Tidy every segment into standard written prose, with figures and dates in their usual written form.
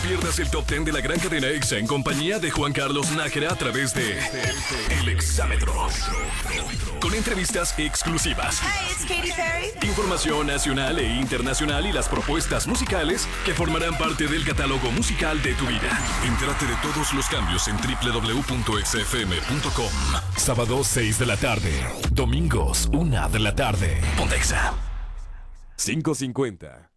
pierdas el top 10 de la gran cadena EXA en compañía de Juan Carlos Nájera a través de El Exámetro. Con entrevistas exclusivas. Hi, it's Katy Perry. Información nacional e internacional y las propuestas musicales que formarán parte del catálogo musical de tu vida. Entérate de todos los cambios en www.exafm.com. Sábado 6 de la tarde. Domingos 1 de la tarde. Ponte Exa. 5:50.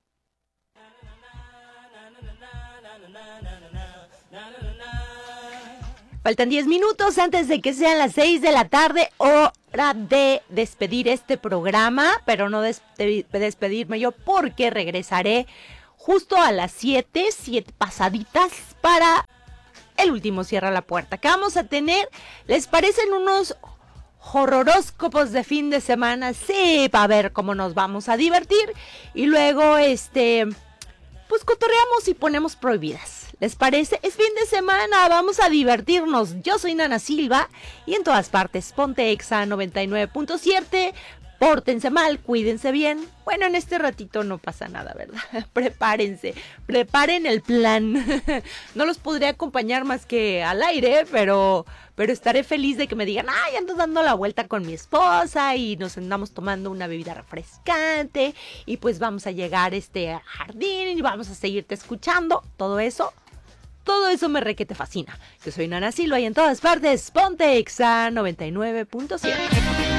Faltan 10 minutos antes de que sean las 6 de la tarde, hora de despedir este programa, pero no despedirme yo porque regresaré justo a las 7 pasaditas para el último Cierra la Puerta. ¿Qué vamos a tener? ¿Les parecen unos horóscopos de fin de semana? Sí, para ver cómo nos vamos a divertir y luego pues cotorreamos y ponemos prohibidas. ¿Les parece? Es fin de semana, vamos a divertirnos. Yo soy Nana Silva y en todas partes ponte Exa 99.7. Pórtense mal, cuídense bien. Bueno, en este ratito no pasa nada, ¿verdad? Prepárense, preparen el plan. No los podré acompañar más que al aire, pero estaré feliz de que me digan, ay, ando dando la vuelta con mi esposa y nos andamos tomando una bebida refrescante y pues vamos a llegar a este jardín y vamos a seguirte escuchando. Todo eso me re que te fascina. Yo soy Nana Silva y en todas partes ponte Exa 99.7.